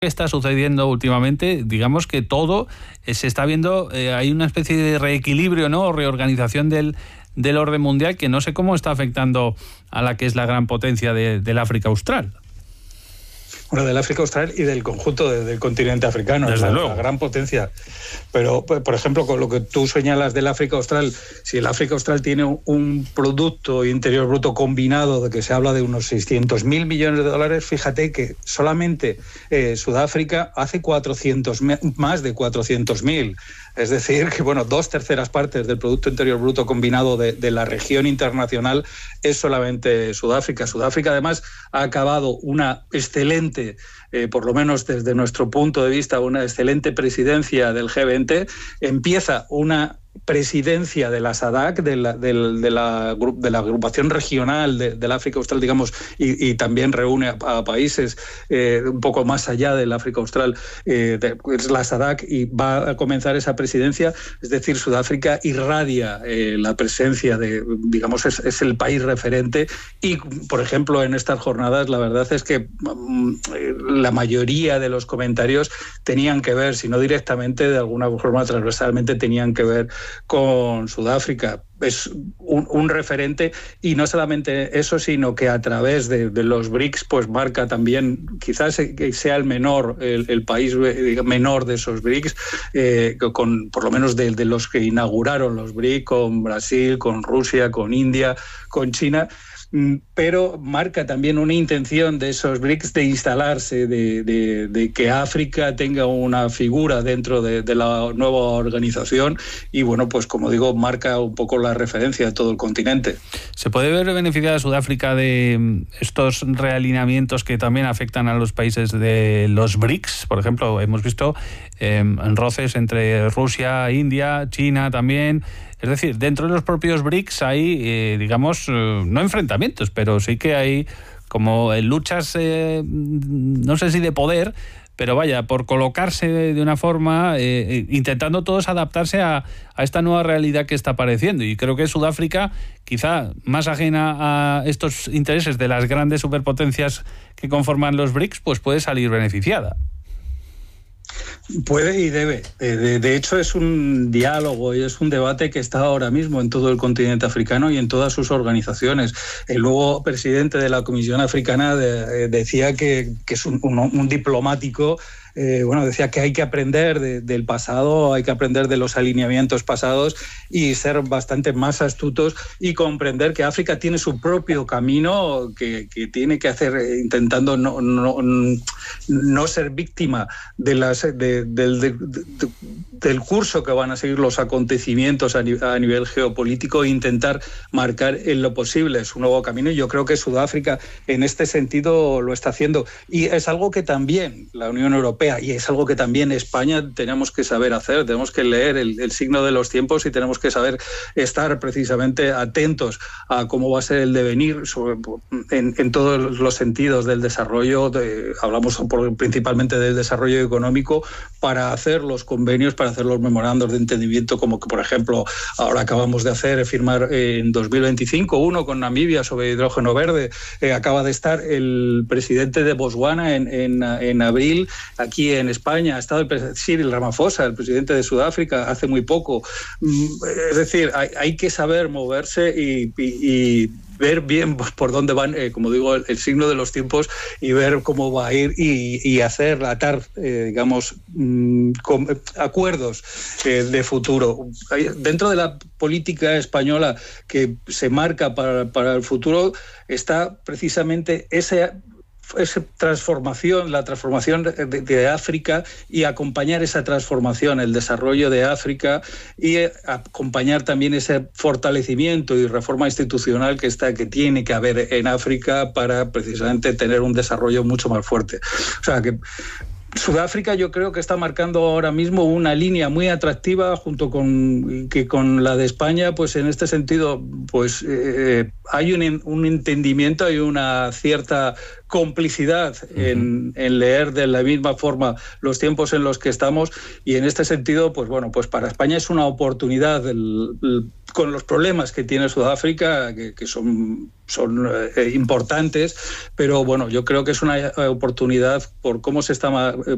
¿Qué está sucediendo últimamente? Digamos que todo se está viendo, hay una especie de reequilibrio, ¿no? O reorganización del orden mundial que no sé cómo está afectando a la que es la gran potencia del África Austral. Bueno, del África Austral y del conjunto del continente africano, desde luego, la gran potencia. Pero, por ejemplo, con lo que tú señalas del África Austral, si el África Austral tiene un Producto Interior Bruto combinado de que se habla de unos 600.000 millones de dólares, fíjate que solamente Sudáfrica hace más de 400.000. Es decir, que bueno, 2/3 partes del Producto Interior Bruto combinado de la región internacional es solamente Sudáfrica. Sudáfrica, además, ha acabado una excelente, por lo menos desde nuestro punto de vista, una excelente presidencia del G20. Empieza una presidencia de la SADC, de la agrupación regional del África Austral, digamos, y también reúne a países un poco más allá del África Austral, es la SADC, y va a comenzar esa presidencia. Es decir, Sudáfrica irradia la presencia digamos, es el país referente. Y, por ejemplo, en estas jornadas, la verdad es que la mayoría de los comentarios tenían que ver, si no directamente, de alguna forma transversalmente, tenían que ver con Sudáfrica. Es un referente, y no solamente eso, sino que a través de los BRICS pues marca también, quizás que sea el país menor de esos BRICS, por lo menos de los que inauguraron los BRICS, con Brasil, con Rusia, con India, con China. Pero marca también una intención de esos BRICS de instalarse, de que África tenga una figura dentro de la nueva organización, y bueno, pues como digo, marca un poco la referencia de todo el continente. ¿Se puede ver beneficiada Sudáfrica de estos realineamientos que también afectan a los países de los BRICS? Por ejemplo, hemos visto roces entre Rusia, India, China también. Es decir, dentro de los propios BRICS hay, digamos, no enfrentamientos, pero sí que hay como luchas, no sé si de poder, pero vaya, por colocarse de una forma, intentando todos adaptarse a esta nueva realidad que está apareciendo. Y creo que Sudáfrica, quizá más ajena a estos intereses de las grandes superpotencias que conforman los BRICS, pues puede salir beneficiada. Puede y debe. De hecho, es un diálogo y es un debate que está ahora mismo en todo el continente africano y en todas sus organizaciones. El nuevo presidente de la Comisión Africana decía que es un diplomático. Decía que hay que aprender del pasado, hay que aprender de los alineamientos pasados y ser bastante más astutos y comprender que África tiene su propio camino que tiene que hacer, intentando no ser víctima del curso que van a seguir los acontecimientos a nivel geopolítico, e intentar marcar en lo posible su nuevo camino. Y yo creo que Sudáfrica en este sentido lo está haciendo, y es algo que también la Unión Europea, y es algo que también España tenemos que saber hacer. Tenemos que leer el signo de los tiempos y tenemos que saber estar precisamente atentos a cómo va a ser el devenir en todos los sentidos del desarrollo. Hablamos principalmente del desarrollo económico, para hacer los convenios, para hacer los memorandos de entendimiento, como que, por ejemplo, ahora acabamos de firmar en 2025 uno con Namibia sobre hidrógeno verde. Acaba de estar el presidente de Botswana en abril aquí en España. Ha estado Cyril Ramaphosa, el presidente de Sudáfrica, hace muy poco. Es decir, hay que saber moverse y ver bien por dónde van, como digo, el signo de los tiempos, y ver cómo va a ir y atar, digamos, acuerdos de futuro. Dentro de la política española que se marca para el futuro está precisamente esa transformación, la transformación de África, y acompañar esa transformación, el desarrollo de África, y acompañar también ese fortalecimiento y reforma institucional que tiene que haber en África para precisamente tener un desarrollo mucho más fuerte. O sea que Sudáfrica, yo creo que está marcando ahora mismo una línea muy atractiva, junto con la de España. Pues en este sentido, pues hay un entendimiento, hay una cierta complicidad en leer de la misma forma los tiempos en los que estamos, y en este sentido, pues bueno, pues para España es una oportunidad con los problemas que tiene Sudáfrica, que son importantes, pero bueno, yo creo que es una oportunidad por cómo se está